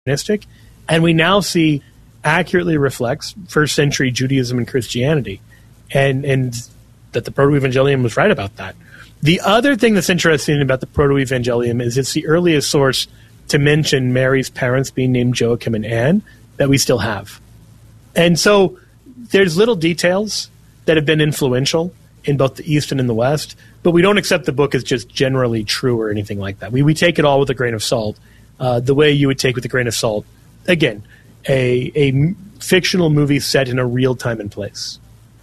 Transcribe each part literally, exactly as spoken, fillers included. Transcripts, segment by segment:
and we now see accurately reflects first century Judaism and Christianity, and and that the Proto-Evangelium was right about that. The other thing that's interesting about the Proto-Evangelium is it's the earliest source to mention Mary's parents being named Joachim and Anne that we still have. And so there's little details that have been influential in both the East and in the West, but we don't accept the book as just generally true or anything like that. We we take it all with a grain of salt, uh, the way you would take with a grain of salt, again, a a fictional movie set in a real time and place.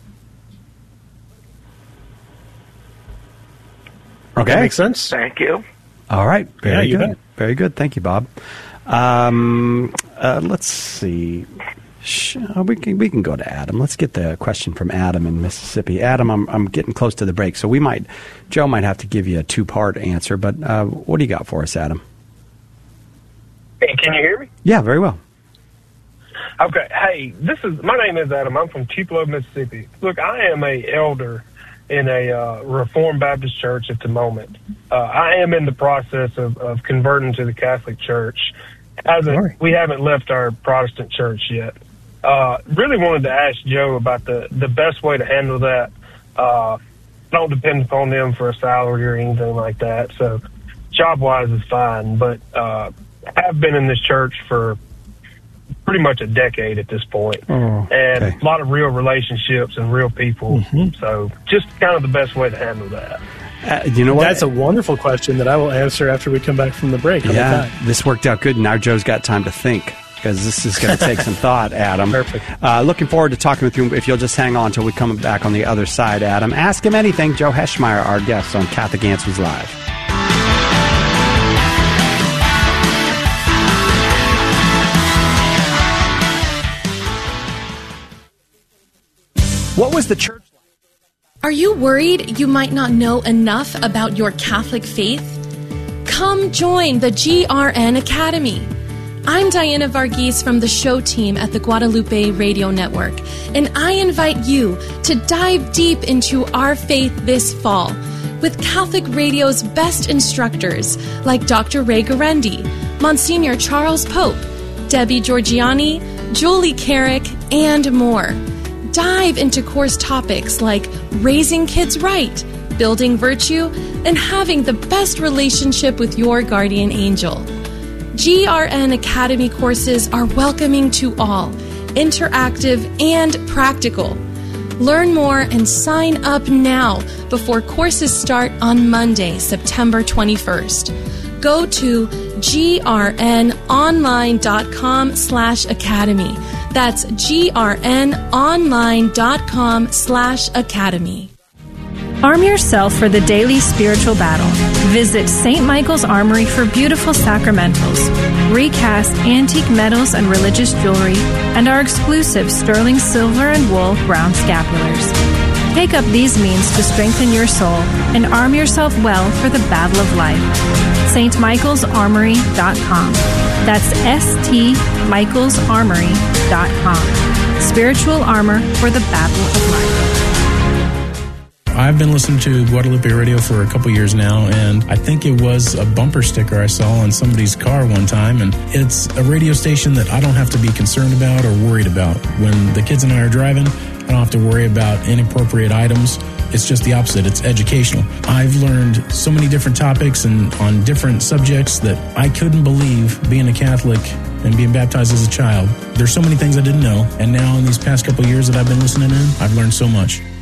Okay. That makes sense? Thank you. All right. Very yeah, good. Bet. Very good. Thank you, Bob. Um, uh, let's see. We can we can go to Adam. Let's get the question from Adam in Mississippi. Adam, I'm I'm getting close to the break, so we might Joe might have to give you a two part answer. But uh, what do you got for us, Adam? Hey, can you hear me? Yeah, very well. Okay. Hey, this is my name is Adam. I'm from Tupelo, Mississippi. Look, I am a elder in a uh, Reformed Baptist church at the moment. Uh, I am in the process of, of converting to the Catholic Church. Hasn't, we haven't left our Protestant church yet. Uh, really wanted to ask Joe about the, the best way to handle that. Uh, don't depend upon them for a salary or anything like that. So job-wise is fine. But uh, I've been in this church for pretty much a decade at this point. Oh, and okay. a lot of real relationships and real people. Mm-hmm. So just kind of the best way to handle that. Uh, you know what? That's a wonderful question that I will answer after we come back from the break. How yeah, about that? This worked out good. Now Joe's got time to think, because this is going to take some thought, Adam. Perfect. Uh, looking forward to talking with you. If you'll just hang on until we come back on the other side, Adam. Ask him anything. Joe Heschmeyer, our guest on Catholic Answers Live. What was the church like? Are you worried you might not know enough about your Catholic faith? Come join the G R N Academy. I'm Diana Varghese from the show team at the Guadalupe Radio Network, and I invite you to dive deep into our faith this fall with Catholic Radio's best instructors like Doctor Ray Guarendi, Monsignor Charles Pope, Debbie Georgiani, Julie Carrick, and more. Dive into course topics like raising kids right, building virtue, and having the best relationship with your guardian angel. G R N Academy courses are welcoming to all, interactive and practical. Learn more and sign up now before courses start on Monday, September twenty-first. Go to grnonline.com slash academy. That's grnonline.com slash academy. Arm yourself for the daily spiritual battle. Visit Saint Michael's Armory for beautiful sacramentals, recast antique metals and religious jewelry, and our exclusive sterling silver and wool brown scapulars. Take up these means to strengthen your soul and arm yourself well for the battle of life. St Michaels Armory dot com. That's S T Michaels Armory dot com. Spiritual armor for the battle of life. I've been listening to Guadalupe Radio for a couple years now, and I think it was a bumper sticker I saw on somebody's car one time, and it's a radio station that I don't have to be concerned about or worried about. When the kids and I are driving, I don't have to worry about inappropriate items. It's just the opposite. It's educational. I've learned so many different topics and on different subjects that I couldn't believe being a Catholic and being baptized as a child. There's so many things I didn't know, and now in these past couple of years that I've been listening in, I've learned so much.